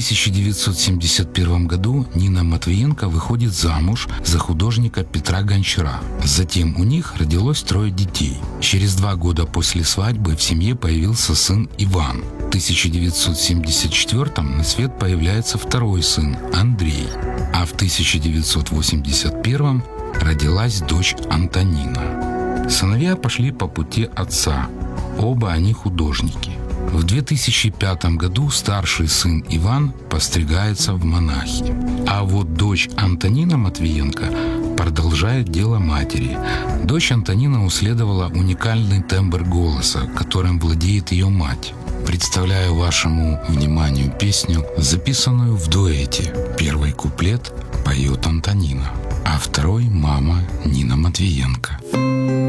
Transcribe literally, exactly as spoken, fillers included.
тысяча девятьсот семьдесят первом году Нина Матвиенко выходит замуж за художника Петра Гончара. Затем у них родилось трое детей. Через два года после свадьбы в семье появился сын Иван. В тысяча девятьсот семьдесят четвёртом на свет появляется второй сын Андрей. А в тысяча девятьсот восемьдесят первом родилась дочь Антонина. Сыновья пошли по пути отца. Оба они художники. В две тысячи пятом году старший сын Иван постригается в монахи. А вот дочь Антонина Матвиенко продолжает дело матери. Дочь Антонина унаследовала уникальный тембр голоса, которым владеет ее мать. Представляю вашему вниманию песню, записанную в дуэте. Первый куплет поет Антонина, а второй — мама Нина Матвиенко.